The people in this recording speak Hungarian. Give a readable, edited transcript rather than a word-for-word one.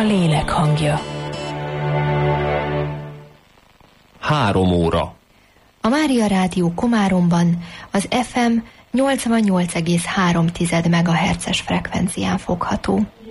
lélek hangja. 3 óra. A Mária Rádió Komáromban az FM 88,3 MHz-es frekvencián fogható.